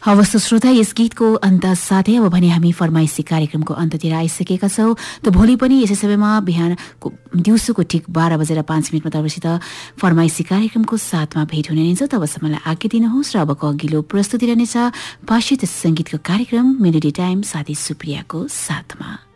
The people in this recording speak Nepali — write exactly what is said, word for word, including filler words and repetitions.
हवस् श्रोता, यस गीतको अन्त साथै अब भने हामी फरमाइसी कार्यक्रमको अन्ततिर आइसकेका छौँ। त भोलि पनि यसै समयमा बिहानको दिउँसोको ठिक बाह्र बजेर पाँच मिनटमा तपाईँसित फरमाइसी कार्यक्रमको साथमा भेट हुने नै छ। तबसम्मलाई आज्ञा दिनुहोस् र अबको अघिल्लो प्रस्तुति रहनेछ पाश्चात्य सङ्गीतको कार्यक्रम मेलोडी टाइम साथी सुप्रियाको साथमा।